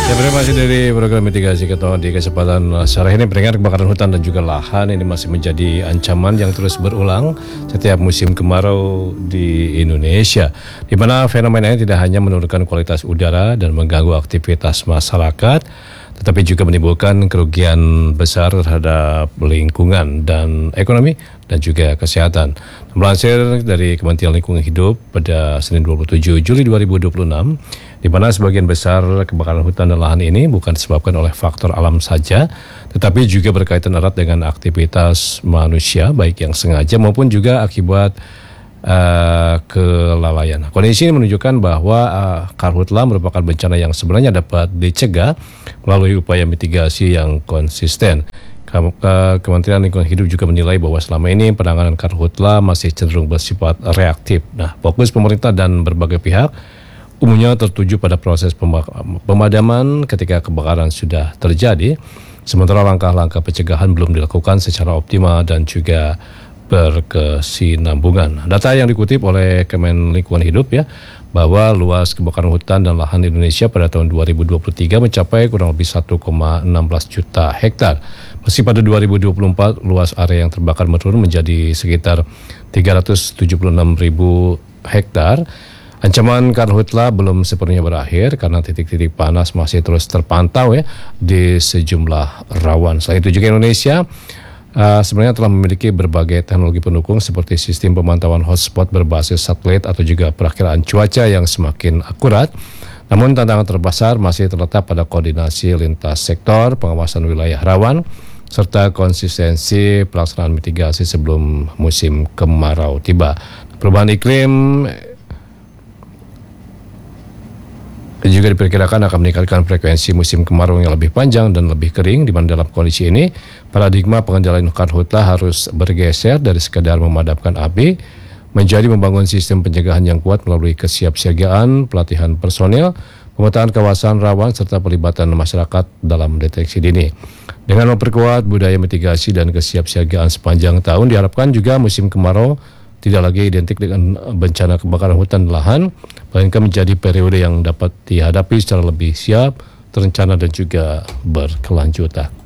Ya, masih dari program mitigasi ketahuan di kesempatan sore ini, peringatan kebakaran hutan dan juga lahan ini masih menjadi ancaman yang terus berulang setiap musim kemarau di Indonesia, di mana fenomena ini tidak hanya menurunkan kualitas udara dan mengganggu aktivitas masyarakat, tetapi juga menimbulkan kerugian besar terhadap lingkungan dan ekonomi dan juga kesehatan. Melansir dari Kementerian Lingkungan Hidup pada Senin 27 Juli 2026, di mana sebagian besar kebakaran hutan dan lahan ini bukan disebabkan oleh faktor alam saja, tetapi juga berkaitan erat dengan aktivitas manusia, baik yang sengaja maupun juga akibat kelalaian. Kondisi ini menunjukkan bahwa karhutla merupakan bencana yang sebenarnya dapat dicegah melalui upaya mitigasi yang konsisten. Kementerian Lingkungan Hidup juga menilai bahwa selama ini penanganan karhutla masih cenderung bersifat reaktif. Nah, fokus pemerintah dan berbagai pihak umumnya tertuju pada proses pemadaman ketika kebakaran sudah terjadi, sementara langkah-langkah pencegahan belum dilakukan secara optimal dan juga berkesinambungan. Data yang dikutip oleh Kemen Lingkungan Hidup ya, bahwa luas kebakaran hutan dan lahan di Indonesia pada tahun 2023 mencapai kurang lebih 1,16 juta hektar. Meski pada 2024 luas area yang terbakar menurun menjadi sekitar 376 ribu hektar. Ancaman karhutla belum sepenuhnya berakhir karena titik-titik panas masih terus terpantau ya di sejumlah rawan. Selain itu juga Indonesia sebenarnya telah memiliki berbagai teknologi pendukung seperti sistem pemantauan hotspot berbasis satelit atau juga perakiraan cuaca yang semakin akurat. Namun tantangan terbesar masih terletak pada koordinasi lintas sektor, pengawasan wilayah rawan, serta konsistensi pelaksanaan mitigasi sebelum musim kemarau tiba. Perubahan iklim juga diperkirakan akan meningkatkan frekuensi musim kemarau yang lebih panjang dan lebih kering, di mana dalam kondisi ini paradigma pengendalian karhutla harus bergeser dari sekadar memadamkan api menjadi membangun sistem pencegahan yang kuat melalui kesiapsiagaan, pelatihan personel, pemetaan kawasan rawan serta pelibatan masyarakat dalam deteksi dini. Dengan memperkuat budaya mitigasi dan kesiapsiagaan sepanjang tahun, diharapkan juga musim kemarau tidak lagi identik dengan bencana kebakaran hutan dan lahan, melainkan menjadi periode yang dapat dihadapi secara lebih siap, terencana dan juga berkelanjutan.